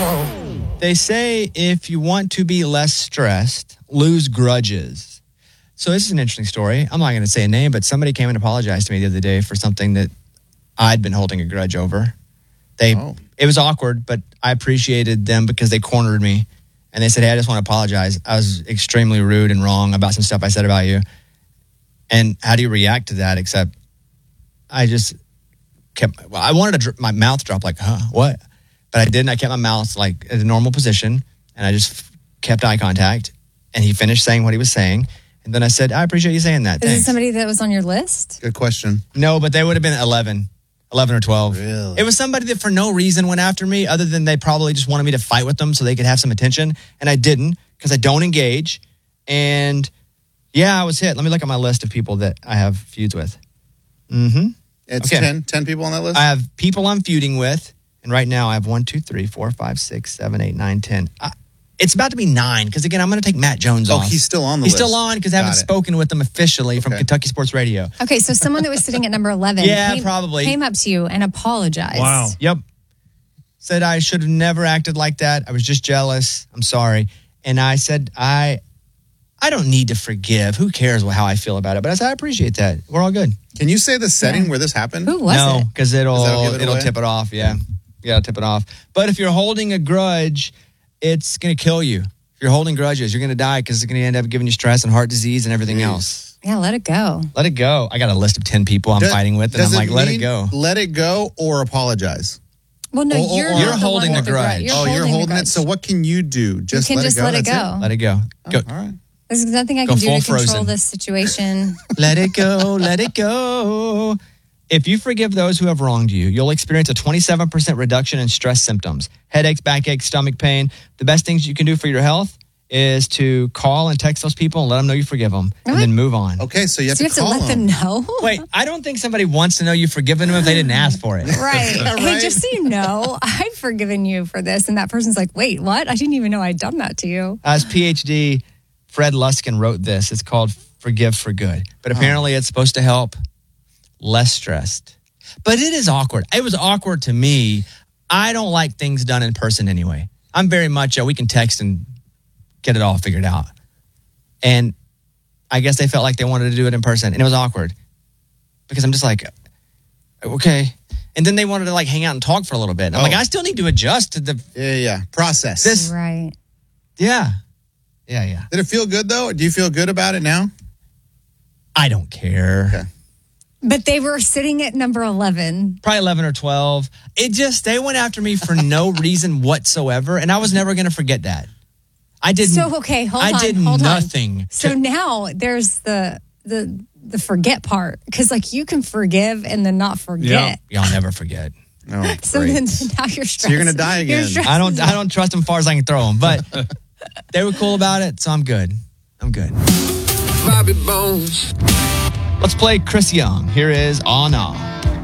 They say if you want to be less stressed, lose grudges. So this is an interesting story. I'm not going to say a name, but somebody came and apologized to me the other day for something that I'd been holding a grudge over. It was awkward, but I appreciated them because they cornered me. And they said, hey, I just want to apologize. I was extremely rude and wrong about some stuff I said about you. And how do you react to that? Except I just I wanted to my mouth drop like, huh, what? But I didn't. I kept my mouth like at a normal position. And I just kept eye contact. And he finished saying what he was saying. And then I said, I appreciate you saying that. Is Thanks. it somebody that was on your list? Good question. No, but they would have been 11 or 12. Really? It was somebody that for no reason went after me other than they probably just wanted me to fight with them so they could have some attention. And I didn't because I don't engage. And yeah, I was hit. Let me look at my list of people that I have feuds with. It's Okay. 10 people on that list? I have people I'm feuding with. And right now I have 1, 2, 3, 4, 5, 6, 7, 8, 9, 10. It's about to be 9 because, again, I'm going to take Matt Jones off. Oh, he's still on the list. He's still on because I haven't spoken with him officially from Kentucky Sports Radio. Okay, so someone that was sitting at number 11 probably came up to you and apologized. Wow. Yep. Said I should have never acted like that. I was just jealous. I'm sorry. And I said, I don't need to forgive. Who cares how I feel about it? But I said, I appreciate that. We're all good. Can you say the setting where this happened? Who was it? No, because it'll away? tip it off. Yeah. You got to tip it off. But if you're holding a grudge, it's going to kill you. If you're holding grudges, you're going to die because it's going to end up giving you stress and heart disease and everything else. Yeah, let it go. Let it go. I got a list of 10 people I'm fighting with, and I'm like, let it go. Let it go or apologize? Well, no, you're holding the the grudge. You're holding it. So what can you do? Just you can let it go. let it go. Let it go. Go. All right. There's nothing I Go can do to full control Frozen. this situation. Let it go. Let it go. If you forgive those who have wronged you, you'll experience a 27% reduction in stress symptoms, headaches, backaches, stomach pain. The best things you can do for your health is to call and text those people and let them know you forgive them and then move on. Okay, so you have So you to have to call let them know? Wait, I don't think somebody wants to know you've forgiven them if they didn't ask for it. Right. Hey, just so you know, I've forgiven you for this. And that person's like, wait, what? I didn't even know I'd done that to you. As PhD, Fred Luskin wrote this. It's called Forgive for Good. But apparently it's supposed to help less stressed. But it is awkward. It was awkward to me. I don't like things done in person anyway. I'm very much, we can text and get it all figured out. And I guess they felt like they wanted to do it in person. And it was awkward. Because I'm just like, okay. And then they wanted to like hang out and talk for a little bit. And I'm like, I still need to adjust to the process. This, right. Yeah. Did it feel good though? Do you feel good about it now? I don't care. Okay. But they were sitting at number 11. Probably 11 or 12. They went after me for no reason whatsoever. And I was never going to forget that. I didn't. So, okay, hold on. I did nothing. So now there's the forget part. Because like you can forgive and then not forget. Y'all never forget. Oh, So then now you're stressed. So you're going to die again. I don't trust them as far as I can throw them. But they were cool about it. So I'm good. Bobby Bones. Let's play Chris Young. Here is On.